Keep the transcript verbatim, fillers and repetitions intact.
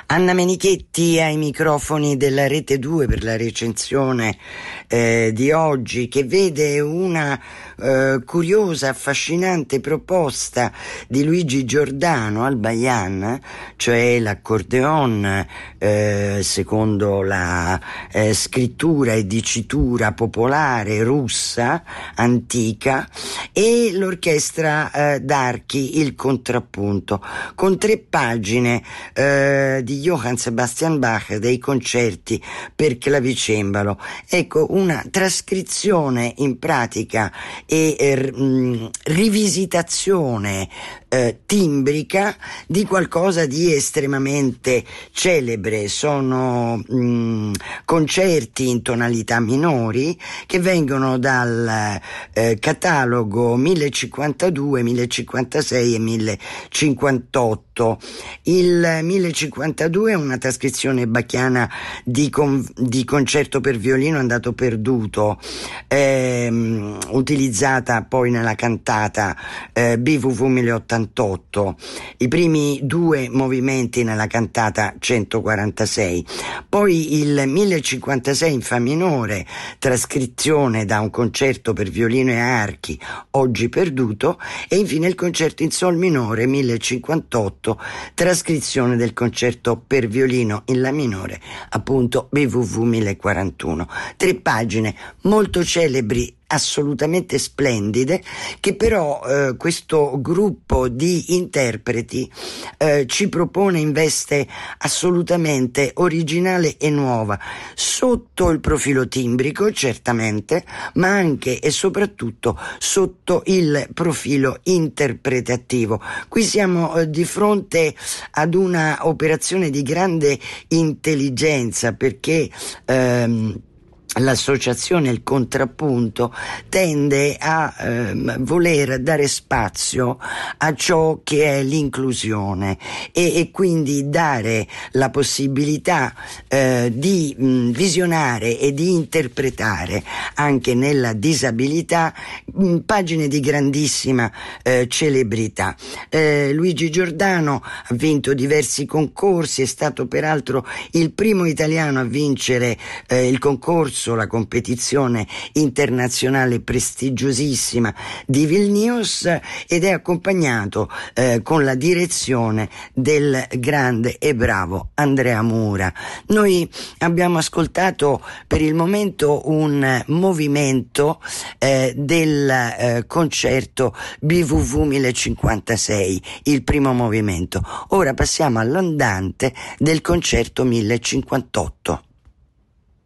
Anna Menichetti ai microfoni della Rete due per la recensione eh, di oggi, che vede una eh, curiosa, affascinante proposta di Luigi Giordano al Bayan, cioè l'accordeon eh, secondo la eh, scrittura e dicitura popolare russa antica, e l'orchestra eh, d'archi, il contrappunto, con tre pagine eh, di Johann Sebastian Bach dei concerti per clavicembalo. Ecco, una trascrizione in pratica e eh, mh, rivisitazione eh, timbrica di qualcosa di estremamente celebre. Sono mh, concerti in tonalità minori che vengono dal eh, catalogo mille cinquantadue, mille cinquantasei e mille cinquantotto. Il mille cinquantadue è una trascrizione bachiana di, con, di concerto per violino andato perduto, ehm, utilizzata poi nella cantata eh, B V V mille ottantotto, i primi due movimenti nella cantata centoquarantasei, poi il mille cinquantasei in fa minore, trascrizione da un concerto per violino e archi oggi perduto, e infine il concerto in sol minore mille cinquantotto, trascrizione del concerto per violino in la minore, appunto B V V mille quarantuno. Tre pagine molto celebri, assolutamente splendide, che però eh, questo gruppo di interpreti eh, ci propone in veste assolutamente originale e nuova, sotto il profilo timbrico certamente, ma anche e soprattutto sotto il profilo interpretativo. Qui siamo eh, di fronte ad una operazione di grande intelligenza, perché ehm, l'associazione, il contrappunto, tende a eh, voler dare spazio a ciò che è l'inclusione e, e quindi dare la possibilità eh, di mh, visionare e di interpretare anche nella disabilità mh, pagine di grandissima eh, celebrità. Eh, Luigi Giordano ha vinto diversi concorsi, è stato peraltro il primo italiano a vincere eh, il concorso, la competizione internazionale prestigiosissima di Vilnius, ed è accompagnato eh, con la direzione del grande e bravo Andrea Mura. Noi abbiamo ascoltato per il momento un movimento eh, del eh, concerto B V V mille cinquantasei, il primo movimento. Ora passiamo all'andante del concerto mille cinquantotto.